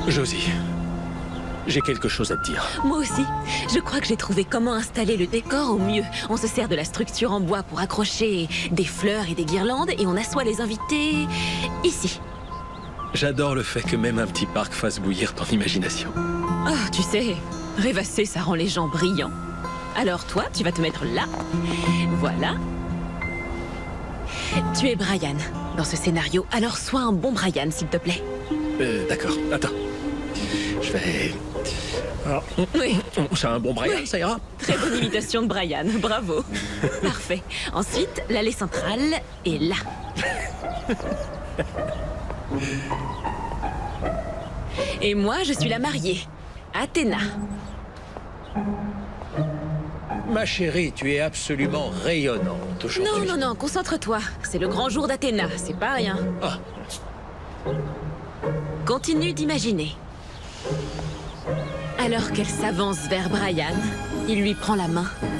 Josie, j'ai quelque chose à te dire. Moi aussi. Je crois que j'ai trouvé comment installer le décor au mieux. On se sert de la structure en bois pour accrocher des fleurs et des guirlandes et on assoit les invités ici. J'adore le fait que même un petit parc fasse bouillir ton imagination. Oh, tu sais, rêvasser, ça rend les gens brillants. Alors toi, tu vas te mettre là. Voilà. Tu es Brian dans ce scénario. Alors sois un bon Brian, s'il te plaît. D'accord, attends. Je vais... Alors, Oui. c'est un bon Brian, Oui. ça ira? Très bonne imitation de Brian, bravo. Parfait. Ensuite, l'allée centrale est là. Et moi, je suis la mariée, Athéna. Ma chérie, tu es absolument rayonnante aujourd'hui. Non, concentre-toi. C'est le grand jour d'Athéna, c'est pas rien. Ah, Continue d'imaginer. Alors qu'elle s'avance vers Brian, il lui prend la main.